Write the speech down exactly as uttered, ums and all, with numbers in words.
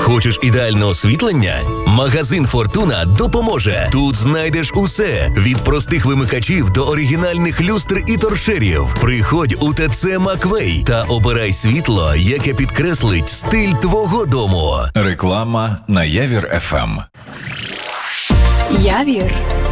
Хочеш ідеальне освітлення? Магазин «Фортуна» допоможе. Тут знайдеш усе – від простих вимикачів до оригінальних люстр і торшерів. Приходь у ТЦ «Маквей» та обирай світло, яке підкреслить стиль твого дому. Реклама на Явір еф ем. Явір